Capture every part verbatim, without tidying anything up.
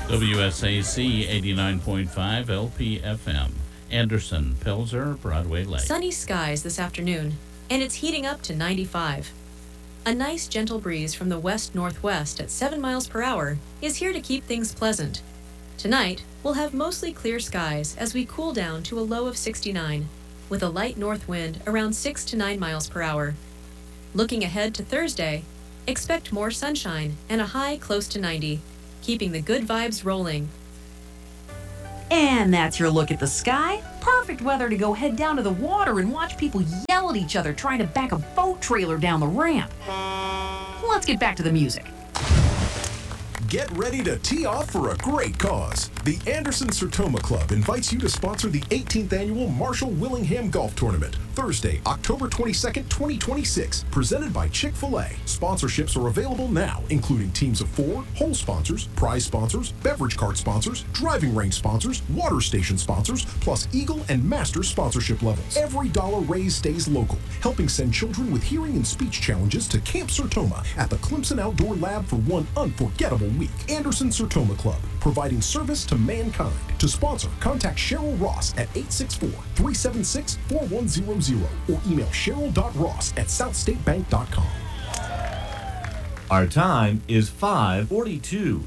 W S A C eighty-nine point five L P F M. Anderson, Pelzer, Broadway Lake. Sunny skies this afternoon, and it's heating up to ninety-five. A nice gentle breeze from the west-northwest at seven miles per hour is here to keep things pleasant. Tonight, we'll have mostly clear skies as we cool down to a low of sixty-nine, with a light north wind around six to nine miles per hour. Looking ahead to Thursday, expect more sunshine and a high close to ninety, keeping the good vibes rolling. And that's your look at the sky. Perfect weather to go head down to the water and watch people yell at each other trying to back a boat trailer down the ramp. Let's get back to the music. Get ready to tee off for a great cause. The Anderson Sertoma Club invites you to sponsor the eighteenth Annual Marshall Willingham Golf Tournament, Thursday, October twenty-second, twenty twenty-six, presented by Chick-fil-A. Sponsorships are available now, including teams of four, hole sponsors, prize sponsors, beverage cart sponsors, driving range sponsors, water station sponsors, plus Eagle and Master sponsorship levels. Every dollar raised stays local, helping send children with hearing and speech challenges to Camp Sertoma at the Clemson Outdoor Lab for one unforgettable week. Anderson Sertoma Club, providing service to mankind. To sponsor, contact Cheryl Ross at eight six four, three seven six, four one zero zero or email cheryl dot ross at south state bank dot com. Our time is five forty-two.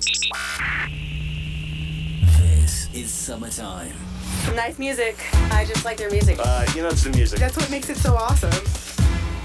This is summertime. Nice music. I just like their music. Uh, you know, it's the music. That's what makes it so awesome.